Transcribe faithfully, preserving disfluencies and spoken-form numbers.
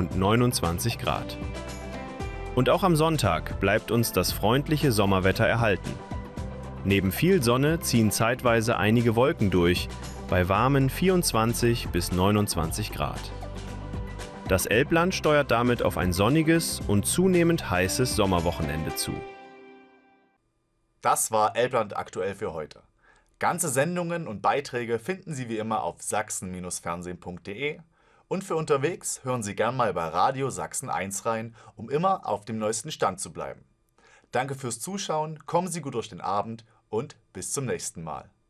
und neunundzwanzig Grad. Und auch am Sonntag bleibt uns das freundliche Sommerwetter erhalten. Neben viel Sonne ziehen zeitweise einige Wolken durch, bei warmen vierundzwanzig bis neunundzwanzig Grad. Das Elbland steuert damit auf ein sonniges und zunehmend heißes Sommerwochenende zu. Das war Elbland aktuell für heute. Ganze Sendungen und Beiträge finden Sie wie immer auf sachsen Fernsehen punkt de und für unterwegs hören Sie gern mal bei Radio Sachsen eins rein, um immer auf dem neuesten Stand zu bleiben. Danke fürs Zuschauen, kommen Sie gut durch den Abend und bis zum nächsten Mal.